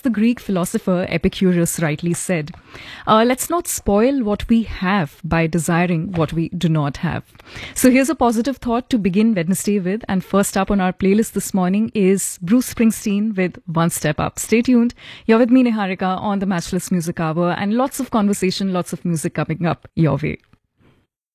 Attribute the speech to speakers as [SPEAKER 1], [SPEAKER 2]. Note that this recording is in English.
[SPEAKER 1] the Greek philosopher Epicurus rightly said, let's not spoil what we have by desiring what we do not have. So here's a positive thought to begin Wednesday with. And first up on our playlist this morning is Bruce Springsteen with One Step Up. Stay tuned. You're with me, Niharika, on the Matchless Music Hour, and lots of conversation, lots of music coming up your way.